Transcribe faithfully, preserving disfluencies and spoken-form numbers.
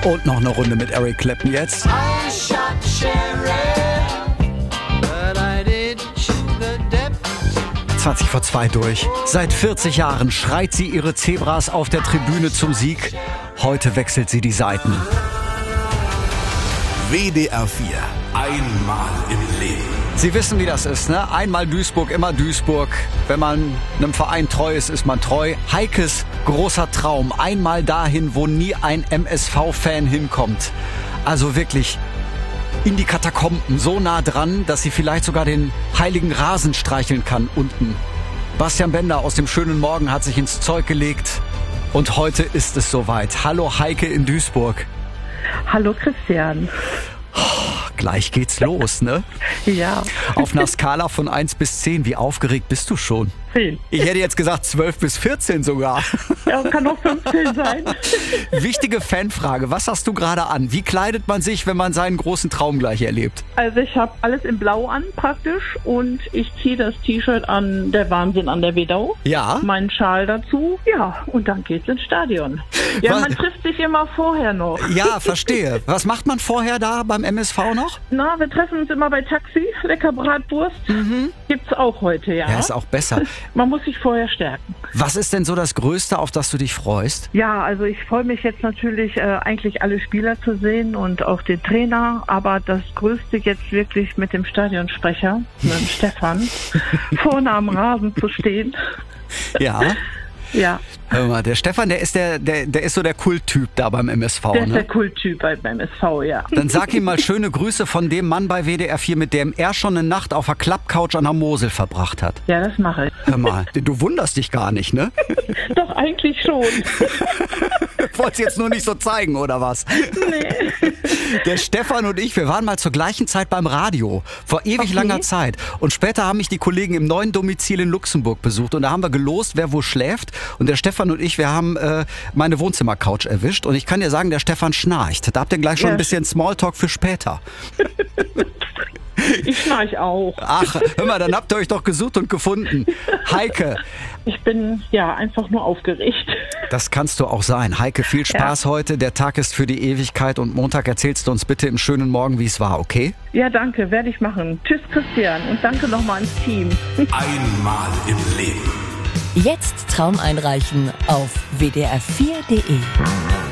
Und noch eine Runde mit Eric Clapton jetzt. I shot Sharon, but I didn't shoot the deputy. zwanzig vor zwei durch. Seit vierzig Jahren schreit sie ihre Zebras auf der Tribüne zum Sieg. Heute wechselt sie die Seiten. W D R vier. Einmal im Leben. Sie wissen, wie das ist, ne? Einmal Duisburg, immer Duisburg. Wenn man einem Verein treu ist, ist man treu. Heikes großer Traum. Einmal dahin, wo nie ein M S V-Fan hinkommt. Also wirklich in die Katakomben. So nah dran, dass sie vielleicht sogar den heiligen Rasen streicheln kann unten. Bastian Bender aus dem schönen Morgen hat sich ins Zeug gelegt. Und heute ist es soweit. Hallo Heike in Duisburg. Hallo Christian. Gleich geht's los, ne? Ja. Auf einer Skala von eins bis zehn, wie aufgeregt bist du schon? zehn. Ich hätte jetzt gesagt zwölf bis vierzehn sogar. Ja, kann auch fünfzehn sein. Wichtige Fanfrage, was hast du gerade an? Wie kleidet man sich, wenn man seinen großen Traum gleich erlebt? Also ich habe alles in Blau an praktisch und ich ziehe das T-Shirt an, der Wahnsinn an der Wedau. Ja. Meinen Schal dazu, ja, und dann geht's ins Stadion. Ja, Was? man trifft sich immer vorher noch. Ja, verstehe. Was macht man vorher da beim M S V noch? Na, wir treffen uns immer bei Taxi, lecker Bratwurst. Mhm. Gibt's auch heute, ja. Ja, ist auch besser. Man muss sich vorher stärken. Was ist denn so das Größte, auf das du dich freust? Ja, also ich freue mich jetzt natürlich, äh, eigentlich alle Spieler zu sehen und auch den Trainer, aber das Größte jetzt wirklich mit dem Stadionsprecher, mit dem Stefan, vorne am Rasen zu stehen. Ja. Ja, Hör mal, der Stefan, der ist der, der, der ist so der Kulttyp da beim M S V, der ist der ne? Kulttyp bei- beim S V, ja. Dann sag ihm mal schöne Grüße von dem Mann bei W D R vier, mit dem er schon eine Nacht auf der Klappcouch an der Mosel verbracht hat. Ja, das mache ich. Hör mal, du wunderst dich gar nicht, ne? Doch, eigentlich schon. Wollt's jetzt nur nicht so zeigen, oder was? Nee. Der Stefan und ich, wir waren mal zur gleichen Zeit beim Radio. Vor ewig Okay. langer Zeit. Und später haben mich die Kollegen im neuen Domizil in Luxemburg besucht. Und da haben wir gelost, wer wo schläft. Und der Stefan und ich, wir haben äh, meine Wohnzimmercouch erwischt. Und ich kann dir sagen, der Stefan schnarcht. Da habt ihr gleich schon Ja. ein bisschen Smalltalk für später. Ich schnarch auch. Ach, hör mal, dann habt ihr euch doch gesucht und gefunden. Heike, Ich bin ja einfach nur aufgeregt. das kannst du auch sein. Heike, viel Spaß heute. Der Tag ist für die Ewigkeit. Und Montag erzählst du uns bitte im schönen Morgen, wie es war, okay? Ja, danke, werde ich machen. Tschüss, Christian, und danke nochmal ans Team. Einmal im Leben. Jetzt Traum einreichen auf w d r vier punkt d e.